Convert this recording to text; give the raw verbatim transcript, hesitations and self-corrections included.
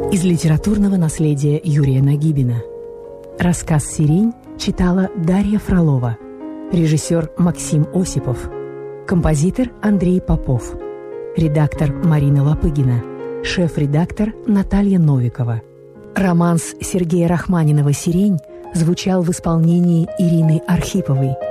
Из литературного наследия Юрия Нагибина. Рассказ «Сирень» читала Дарья Фролова. Режиссер Максим Осипов. Композитор Андрей Попов. Редактор Марина Лопыгина. Шеф-редактор Наталья Новикова. Романс Сергея Рахманинова «Сирень» звучал в исполнении Ирины Архиповой.